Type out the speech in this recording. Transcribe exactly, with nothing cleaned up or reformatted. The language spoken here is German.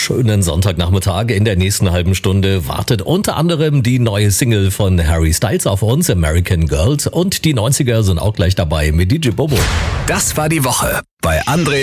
schönen Sonntagnachmittag. In der nächsten halben Stunde wartet unter anderem die neue Single von Harry Styles auf uns, American Girls. Und die neunziger sind auch gleich dabei mit D J Bobo. Das war die Woche bei André